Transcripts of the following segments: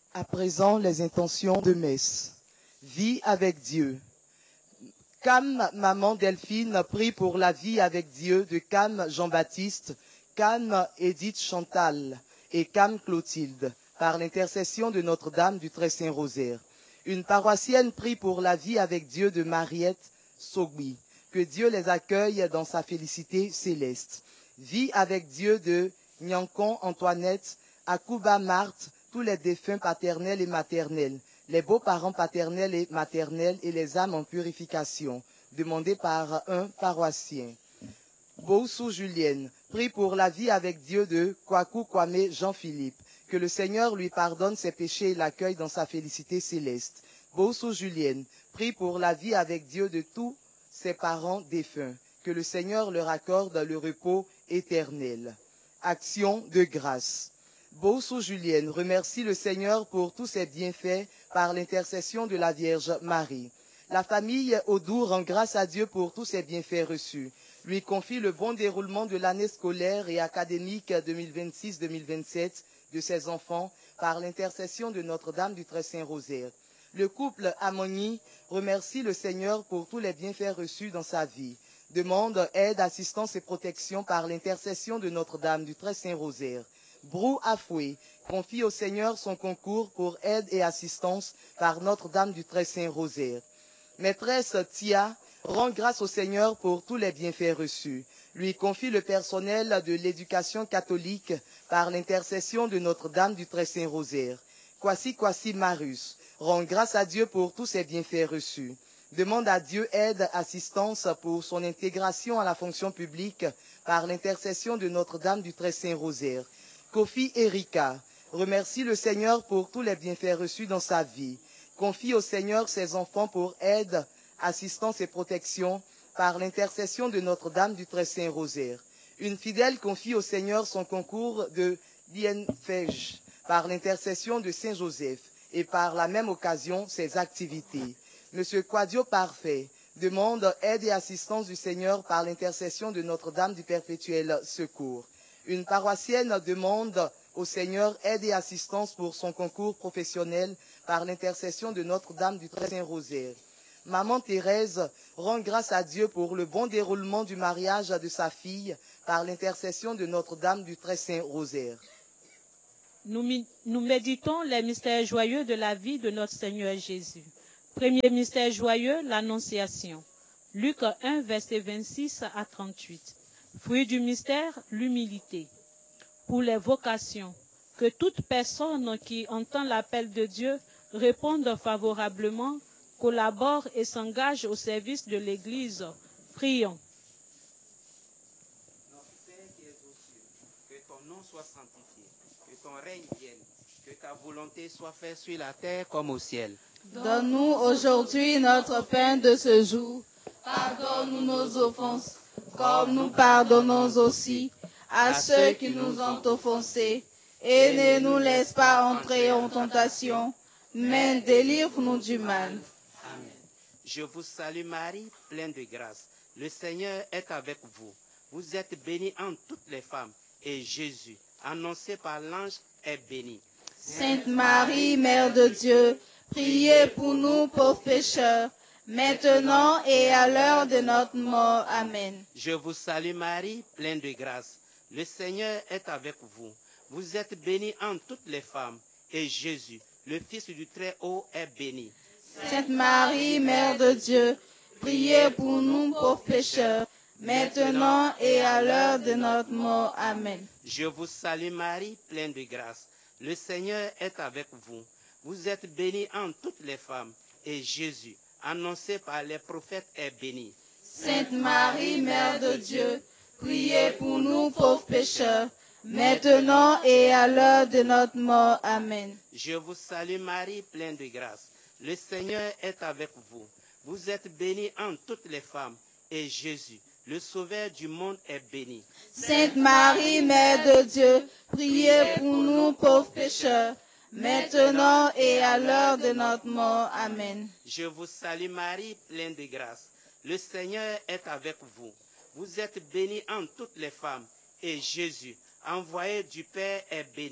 À présent, les intentions de messe. Vie avec Dieu. Cam Maman Delphine prie pour la vie avec Dieu de Cam Jean-Baptiste, Cam Edith Chantal et Cam Clotilde, par l'intercession de Notre-Dame du Très-Saint-Rosaire. Une paroissienne prie pour la vie avec Dieu de Mariette Sogui. Que Dieu les accueille dans sa félicité céleste. Vie avec Dieu de Nyankon Antoinette, Akuba Marthe, tous les défunts paternels et maternels, les beaux-parents paternels et maternels et les âmes en purification, demandé par un paroissien. Boussou Julienne, prie pour la vie avec Dieu de Kwaku Kwame Jean-Philippe, que le Seigneur lui pardonne ses péchés et l'accueille dans sa félicité céleste. Boussou Julienne, prie pour la vie avec Dieu de tous ses parents défunts, que le Seigneur leur accorde le repos éternel. Action de grâce. Boussou Julienne remercie le Seigneur pour tous ses bienfaits par l'intercession de la Vierge Marie. La famille Odou rend grâce à Dieu pour tous ses bienfaits reçus. Lui confie le bon déroulement de l'année scolaire et académique 2026-2027 de ses enfants par l'intercession de Notre-Dame du Très-Saint-Rosaire. Le couple Amoni remercie le Seigneur pour tous les bienfaits reçus dans sa vie. Demande aide, assistance et protection par l'intercession de Notre-Dame du Très-Saint-Rosaire. Brou Afoué confie au Seigneur son concours pour aide et assistance par Notre-Dame du Très-Saint-Rosaire. Maîtresse Tia rend grâce au Seigneur pour tous les bienfaits reçus. Lui confie le personnel de l'éducation catholique par l'intercession de Notre-Dame du Très-Saint-Rosaire. Kwasi Marus rend grâce à Dieu pour tous ses bienfaits reçus. Demande à Dieu aide, assistance pour son intégration à la fonction publique par l'intercession de Notre-Dame du Très-Saint-Rosaire. Kofi Erika remercie le Seigneur pour tous les bienfaits reçus dans sa vie. Confie au Seigneur ses enfants pour aide, assistance et protection par l'intercession de Notre-Dame du Très-Saint-Rosaire. Une fidèle confie au Seigneur son concours de Lienfège par l'intercession de Saint-Joseph et par la même occasion ses activités. Monsieur Quadio Parfait demande aide et assistance du Seigneur par l'intercession de Notre-Dame du Perpétuel Secours. Une paroissienne demande au Seigneur aide et assistance pour son concours professionnel par l'intercession de Notre-Dame du Très-Saint-Rosaire. Maman Thérèse rend grâce à Dieu pour le bon déroulement du mariage de sa fille par l'intercession de Notre-Dame du Très-Saint-Rosaire. Nous méditons les mystères joyeux de la vie de notre Seigneur Jésus. Premier mystère joyeux, l'Annonciation. Luc 1, verset 26 à 38. Fruit du mystère, l'humilité. Pour les vocations, que toute personne qui entend l'appel de Dieu réponde favorablement, collabore et s'engage au service de l'Église. Prions. Notre Père qui es aux cieux, que ton nom soit sanctifié, que ton règne vienne, que ta volonté soit faite sur la terre comme au ciel. Donne-nous aujourd'hui notre pain de ce jour. Pardonne-nous nos offenses, comme nous pardonnons aussi à ceux qui nous ont offensés. Et ne nous laisse pas entrer en tentation, mais délivre-nous du mal. Amen. Je vous salue Marie, pleine de grâce. Le Seigneur est avec vous. Vous êtes bénie entre toutes les femmes, et Jésus, annoncé par l'ange, est béni. Sainte Marie, Mère de Dieu, priez pour nous pauvres pécheurs, maintenant et à l'heure de notre mort. Amen. Je vous salue Marie, pleine de grâce. Le Seigneur est avec vous. Vous êtes bénie entre toutes les femmes, et Jésus, le Fils du Très-Haut, est béni. Sainte Marie, Mère de Dieu, priez pour nous pauvres pécheurs, maintenant et à l'heure de notre mort. Amen. Je vous salue Marie, pleine de grâce. Le Seigneur est avec vous. Vous êtes bénie entre toutes les femmes, et Jésus, annoncé par les prophètes, est béni. Sainte Marie, Mère de Dieu, priez pour nous pauvres pécheurs, maintenant et à l'heure de notre mort. Amen. Je vous salue Marie, pleine de grâce. Le Seigneur est avec vous. Vous êtes bénie entre toutes les femmes, et Jésus, le Sauveur du monde, est béni. Sainte Marie, Mère de Dieu, priez pour nous pauvres pécheurs, maintenant et à l'heure de notre mort. Amen. Je vous salue Marie, pleine de grâce. Le Seigneur est avec vous. Vous êtes bénie entre toutes les femmes, et Jésus, envoyé du Père, est béni.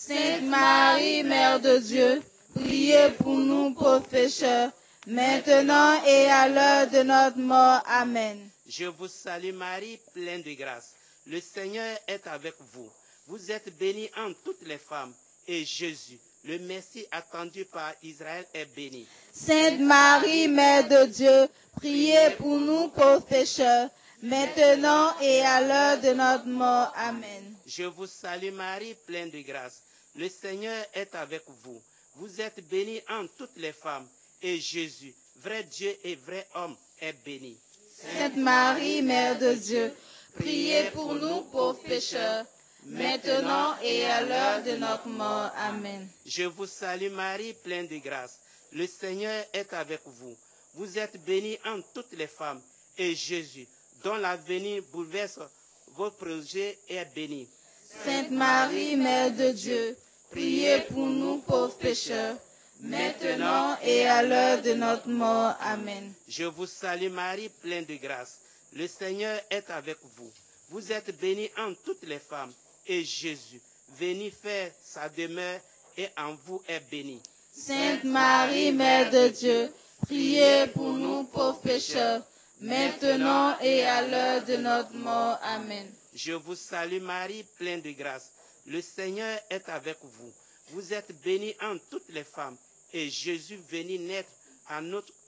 Sainte Marie, Mère de Dieu, priez pour nous pauvres pécheurs, maintenant et à l'heure de notre mort. Amen. Je vous salue Marie, pleine de grâce. Le Seigneur est avec vous. Vous êtes bénie en toutes les femmes, et Jésus, le Messie attendu par Israël, est béni. Sainte Marie, Mère de Dieu, priez pour nous pauvres pécheurs, maintenant et à l'heure de notre mort. Amen. Je vous salue Marie, pleine de grâce. Le Seigneur est avec vous. Vous êtes bénie en toutes les femmes, et Jésus, vrai Dieu et vrai homme, est béni. Sainte Marie, Mère de Dieu, priez pour nous pauvres pécheurs, maintenant et à l'heure de notre mort. Amen. Je vous salue Marie, pleine de grâce. Le Seigneur est avec vous. Vous êtes bénie en toutes les femmes, et Jésus, dont l'avenir bouleverse vos projets, est béni. Sainte Marie, Mère de Dieu, priez pour nous pauvres pécheurs, maintenant et à l'heure de notre mort. Amen. Je vous salue Marie, pleine de grâce. Le Seigneur est avec vous. Vous êtes bénie en toutes les femmes, et Jésus, venu faire sa demeure, et en vous est béni. Sainte Marie, Mère de Dieu, priez pour nous pauvres pécheurs, maintenant et à l'heure de notre mort. Amen. Je vous salue Marie, pleine de grâce. Le Seigneur est avec vous. Vous êtes bénie en toutes les femmes, et Jésus, venu naître à notre